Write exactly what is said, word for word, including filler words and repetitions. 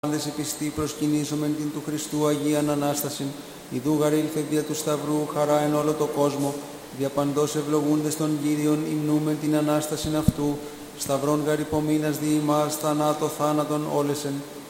Άνδες επιστή προσκυνήσομεν την του Χριστού Αγίαν Ανάστασιν, ιδού γαρ ήλθε δια του Σταυρού χαρά εν όλο το κόσμο, δια παντός ευλογούντες των Κύριων υμνούμεν την Ανάστασιν αυτού, Σταυρών γαρ υπομείνας δι' ημάς θανάτω θάνατον όλεσεν,